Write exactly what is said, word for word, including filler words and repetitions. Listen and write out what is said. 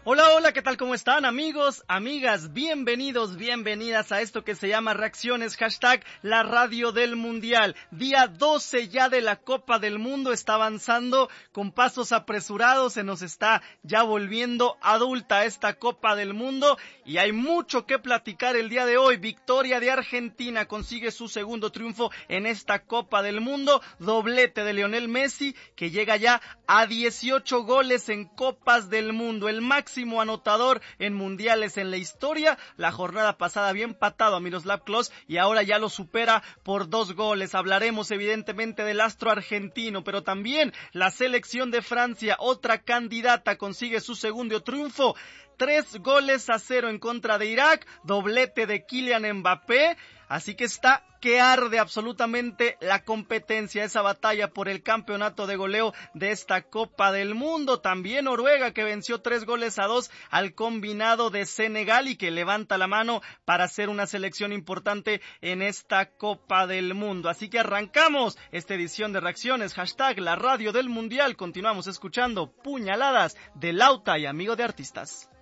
Hola, hola, ¿qué tal? ¿Cómo están, amigos, amigas? Bienvenidos, bienvenidas a esto que se llama Reacciones, hashtag la radio del Mundial. Día doce ya de la Copa del Mundo, está avanzando con pasos apresurados, se nos está ya volviendo adulta esta Copa del Mundo y hay mucho que platicar el día de hoy. Victoria de Argentina, consigue su segundo triunfo en esta Copa del Mundo, doblete de Lionel Messi, que llega ya a dieciocho goles en Copas del Mundo, el máximo máximo anotador en mundiales en la historia. La jornada pasada había empatado a Miroslav Klose y ahora ya lo supera por dos goles. Hablaremos evidentemente del astro argentino, pero también la selección de Francia, otra candidata, consigue su segundo triunfo. Tres goles a cero en contra de Irak, doblete de Kylian Mbappé, así que está que arde absolutamente la competencia, esa batalla por el campeonato de goleo de esta Copa del Mundo. También Noruega, que venció tres goles a dos al combinado de Senegal y que levanta la mano para ser una selección importante en esta Copa del Mundo. Así que arrancamos esta edición de Reacciones, hashtag la radio del Mundial. Continuamos escuchando Puñaladas de Lauta y Amigo de Artistas.